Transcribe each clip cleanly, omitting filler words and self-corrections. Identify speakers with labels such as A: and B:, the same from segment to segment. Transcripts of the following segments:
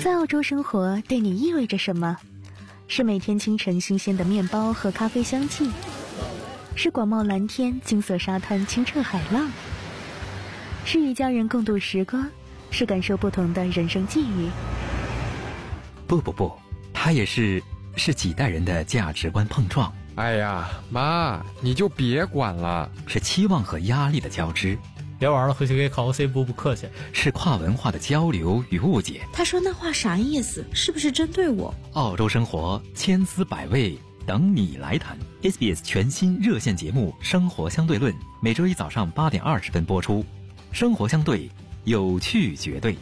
A: 在澳洲生活对你意味着什么？是每天清晨新鲜的面包和咖啡香气，是广袤蓝天、金色沙滩、清澈海浪，是与家人共度时光，是感受不同的人生际遇。
B: 不，它也是几代人的价值观碰撞。
C: 哎呀，妈，你就别管了。
B: 是期望和压力的交织。
D: 别玩了，回去给考个 C 补补课去。
B: 是跨文化的交流与误解。
E: 他说那话啥意思？是不是针对我？
B: 澳洲生活千滋百味，等你来谈。SBS 全新热线节目《生活相对论》，每周一早上8点20分播出。生活相对，有趣绝对。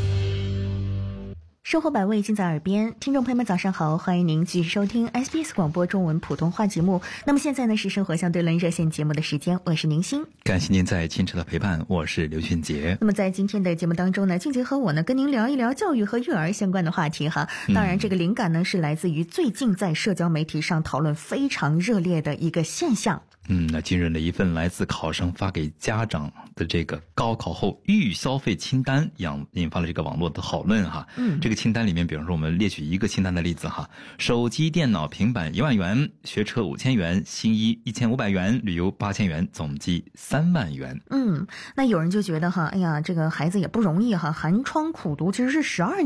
A: 生活百味尽在耳边，听众朋友们早上好，欢迎您继续收听 SBS 广播中文普通话节目。那么现在呢是生活相对论热线节目的时间，我是宁欣，
B: 感谢您在清晨的陪伴，我是刘俊杰。
A: 那么在今天的节目当中呢，俊杰和我呢跟您聊一聊教育和育儿相关的话题哈。当然这个灵感呢是来自于最近在社交媒体上讨论非常热烈的一个现象。
B: 那近日的一份来自考生发给家长的这个高考后预消费清单引发了这个网络的讨论哈。这个清单里面，比方说我们列举一个清单的例子哈：手机、电脑、平板1万元，学车5000元，新衣1500元，旅游8000元，总计3万元。
A: 那有人就觉得哈，哎呀，这个孩子也不容易哈，寒窗苦读其实是12